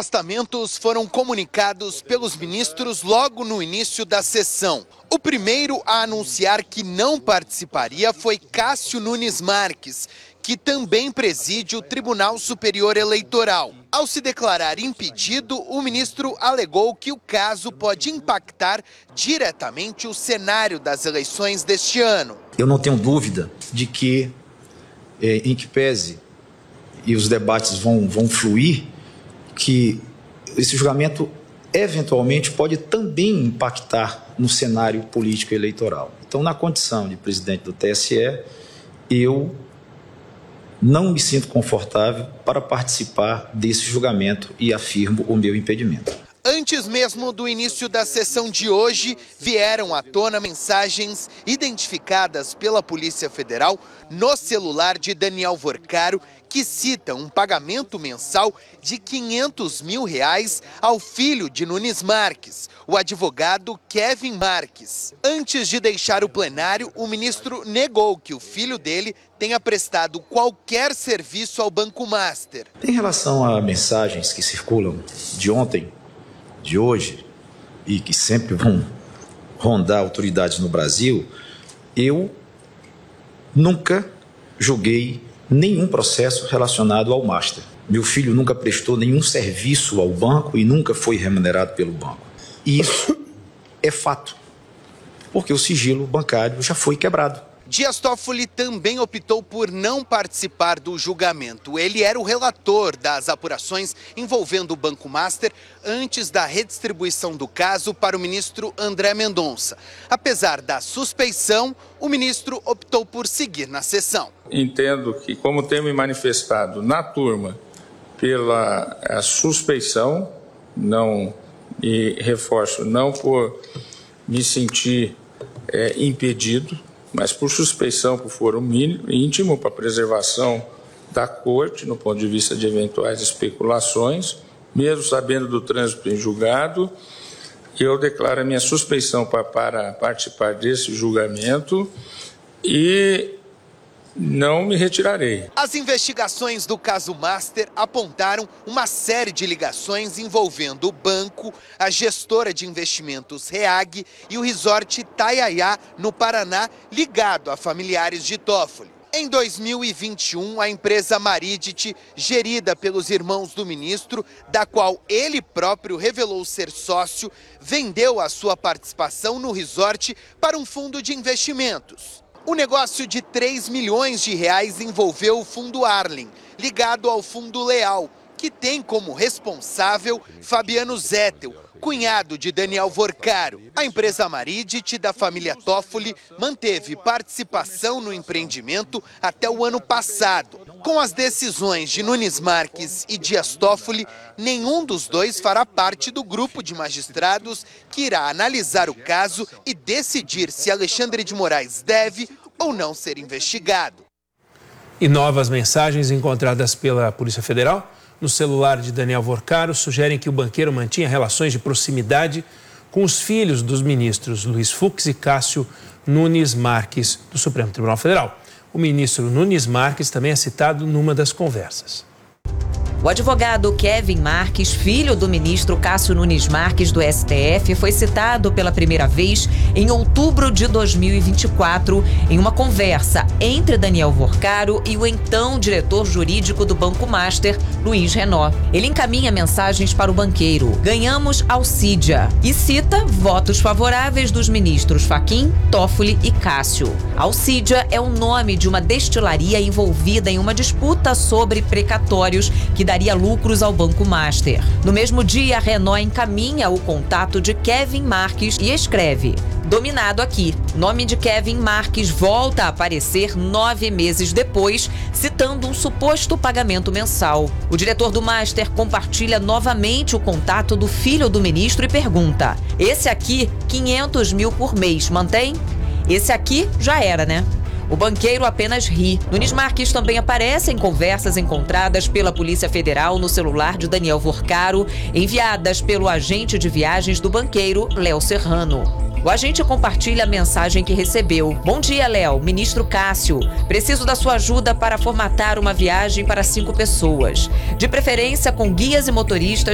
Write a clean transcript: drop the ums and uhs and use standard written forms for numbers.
Afastamentos foram comunicados pelos ministros logo no início da sessão. O primeiro a anunciar que não participaria foi Cássio Nunes Marques, que também preside o Tribunal Superior Eleitoral. Ao se declarar impedido, o ministro alegou que o caso pode impactar diretamente o cenário das eleições deste ano. Eu não tenho dúvida de que, em que pese e os debates vão fluir, que esse julgamento eventualmente pode também impactar no cenário político eleitoral. Então, na condição de presidente do TSE, eu não me sinto confortável para participar desse julgamento e afirmo o meu impedimento. Antes mesmo do início da sessão de hoje, vieram à tona mensagens identificadas pela Polícia Federal no celular de Daniel Vorcaro, que citam um pagamento mensal de R$500 mil ao filho de Nunes Marques, o advogado Kevin Marques. Antes de deixar o plenário, o ministro negou que o filho dele tenha prestado qualquer serviço ao Banco Master. Em relação a mensagens que circulam de ontem, de hoje, e que sempre vão rondar autoridades no Brasil, eu nunca julguei nenhum processo relacionado ao Master. Meu filho nunca prestou nenhum serviço ao banco e nunca foi remunerado pelo banco. E isso é fato, porque o sigilo bancário já foi quebrado. Dias Toffoli também optou por não participar do julgamento. Ele era o relator das apurações envolvendo o Banco Master antes da redistribuição do caso para o ministro André Mendonça. Apesar da suspeição, o ministro optou por seguir na sessão. Entendo que, como tenho me manifestado na turma pela suspeição, não, e reforço, não por me sentir impedido, mas por suspeição, por foro íntimo, para preservação da corte, no ponto de vista de eventuais especulações, mesmo sabendo do trânsito em julgado, eu declaro a minha suspeição para participar desse julgamento e não me retirarei. As investigações do caso Master apontaram uma série de ligações envolvendo o banco, a gestora de investimentos REAG e o resort Itaiaia, no Paraná, ligado a familiares de Toffoli. Em 2021, a empresa Maridit, gerida pelos irmãos do ministro, da qual ele próprio revelou ser sócio, vendeu a sua participação no resort para um fundo de investimentos. O negócio de R$3 milhões envolveu o Fundo Arlen, ligado ao Fundo Leal, que tem como responsável Fabiano Zettel, cunhado de Daniel Vorcaro. A empresa Maridit da família Toffoli manteve participação no empreendimento até o ano passado. Com as decisões de Nunes Marques e Dias Toffoli, nenhum dos dois fará parte do grupo de magistrados que irá analisar o caso e decidir se Alexandre de Moraes deve ou não ser investigado. E novas mensagens encontradas pela Polícia Federal no celular de Daniel Vorcaro sugerem que o banqueiro mantinha relações de proximidade com os filhos dos ministros Luiz Fux e Cássio Nunes Marques, do Supremo Tribunal Federal. O ministro Nunes Marques também é citado numa das conversas. O advogado Kevin Marques, filho do ministro Cássio Nunes Marques do STF, foi citado pela primeira vez em outubro de 2024 em uma conversa entre Daniel Vorcaro e o então diretor jurídico do Banco Master, Luiz Renaud. Ele encaminha mensagens para o banqueiro: ganhamos Alcídia, e cita votos favoráveis dos ministros Fachin, Toffoli e Cássio. Alcídia é o nome de uma destilaria envolvida em uma disputa sobre precatórios que daria lucros ao Banco Master. No mesmo dia, a Renaud encaminha o contato de Kevin Marques e escreve: dominado aqui. O nome de Kevin Marques volta a aparecer 9 meses depois, citando um suposto pagamento mensal. O diretor do Master compartilha novamente o contato do filho do ministro e pergunta: esse aqui, 500 mil por mês, mantém? Esse aqui já era, né? O banqueiro apenas ri. Nunes Marques também aparece em conversas encontradas pela Polícia Federal no celular de Daniel Vorcaro, enviadas pelo agente de viagens do banqueiro, Léo Serrano. O agente compartilha a mensagem que recebeu. Bom dia, Léo. Ministro Cássio. Preciso da sua ajuda para formatar uma viagem para 5 pessoas. De preferência com guias e motoristas